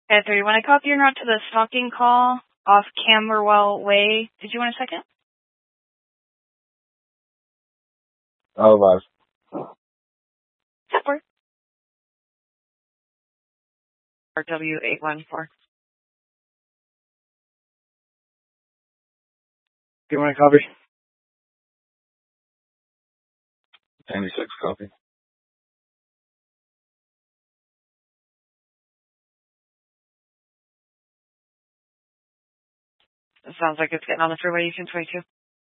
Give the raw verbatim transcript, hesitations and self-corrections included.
Panther, you want to copy your route to the stalking call off Camberwell Way? Did you want a second? Oh, five. Support. R W eight one four. Do you want a copy? ninety-six copy. It sounds like it's getting on the freeway. You can twenty-two.